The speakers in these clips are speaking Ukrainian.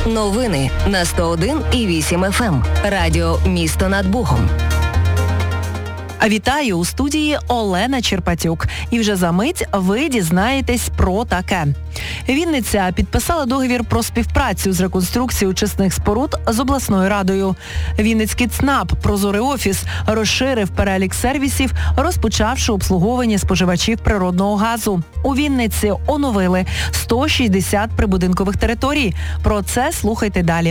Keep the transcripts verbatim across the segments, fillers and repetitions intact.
Новини на сто один і вісім еф ем. Радіо «Місто над Богом». Вітаю, у студії Олена Черпатюк. І вже за мить ви дізнаєтесь про таке. Вінниця підписала договір про співпрацю з реконструкцією очисних споруд з обласною радою. Вінницький ЦНАП «Прозорий офіс» розширив перелік сервісів, розпочавши обслуговування споживачів природного газу. У Вінниці оновили сто шістдесят прибудинкових територій. Про це слухайте далі.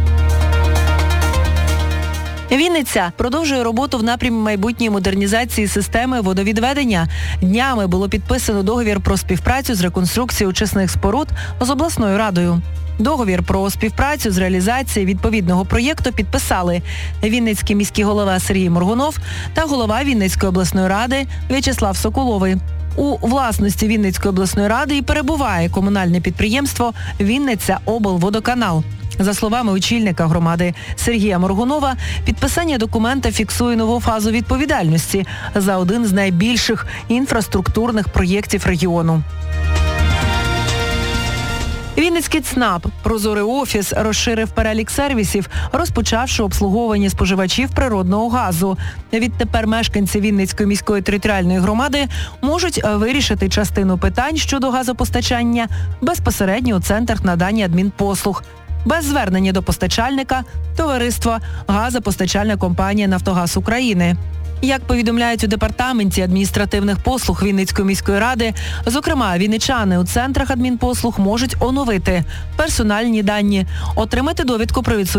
Вінниця продовжує роботу в напрямі майбутньої модернізації системи водовідведення. Днями було підписано договір про співпрацю з реконструкцією очисних споруд з обласною радою. Договір про співпрацю з реалізації відповідного проєкту підписали Вінницький міський голова Сергій Моргунов та голова Вінницької обласної ради В'ячеслав Соколовий. У власності Вінницької обласної ради і перебуває комунальне підприємство «Вінниця облводоканал». За словами очільника громади Сергія Моргунова, підписання документа фіксує нову фазу відповідальності за один з найбільших інфраструктурних проєктів регіону. Вінницький ЦНАП «Прозорий офіс» розширив перелік сервісів, розпочавши обслуговування споживачів природного газу. Відтепер мешканці Вінницької міської територіальної громади можуть вирішити частину питань щодо газопостачання безпосередньо у центрах надання адмінпослуг. Без звернення до постачальника – товариства «Газопостачальна компанія «Нафтогаз України». Як повідомляють у департаменті адміністративних послуг Вінницької міської ради, зокрема, вінничани у центрах адмінпослуг можуть оновити персональні дані, отримати довідку про відсутність